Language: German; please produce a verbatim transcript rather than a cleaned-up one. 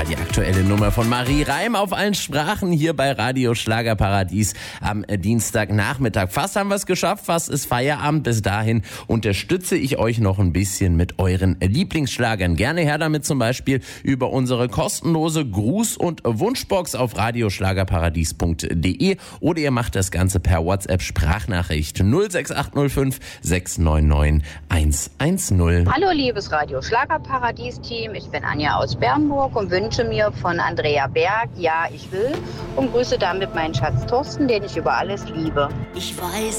war die aktuelle Nummer von Marie Reim auf allen Sprachen hier bei Radio Schlagerparadies am Dienstagnachmittag. Fast haben wir es geschafft, fast ist Feierabend. Bis dahin unterstütze ich euch noch ein bisschen mit euren Lieblingsschlagern. Gerne her damit zum Beispiel über unsere kostenlose Gruß- und Wunschbox auf radioschlagerparadies punkt de oder ihr macht das Ganze per WhatsApp-Sprachnachricht null sechs acht null fünf sechs neun neun eins eins null. Hallo liebes Radio Schlagerparadies-Team, ich bin Anja aus Bernburg und wünsche mir von Andrea Berg Ja, ich will und grüße damit meinen Schatz Thorsten, den ich über alles liebe. Ich weiß